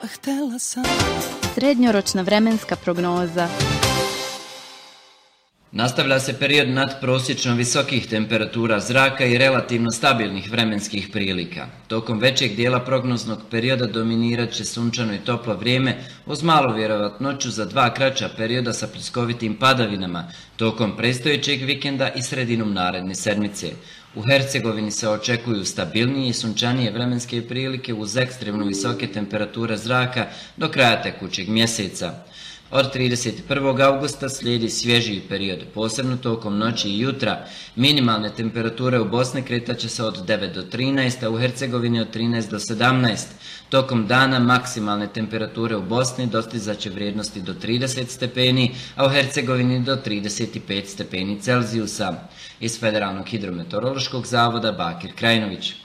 Srednjoročna vremenska prognoza. Nastavlja se period nadprosječno visokih temperatura zraka i relativno stabilnih vremenskih prilika. Tokom većeg dijela prognoznog perioda dominirat će sunčano i toplo vrijeme uz malu vjerovatnoću za 2 kraća perioda sa pljuskovitim padavinama tokom predstojećeg vikenda i sredinom naredne sedmice. U Hercegovini se očekuju stabilnije i sunčanije vremenske prilike uz ekstremno visoke temperature zraka do kraja tekućeg mjeseca. Od 31. augusta slijedi svježiji period, posebno tokom noći i jutra. Minimalne temperature u Bosni kretat će se od 9 do 13, a u Hercegovini od 13 do 17. Tokom dana maksimalne temperature u Bosni dostizat će vrijednosti do 30 stepeni, a u Hercegovini do 35 stepeni Celzijusa. Iz Federalnog hidrometeorološkog zavoda Bakir Krajinović.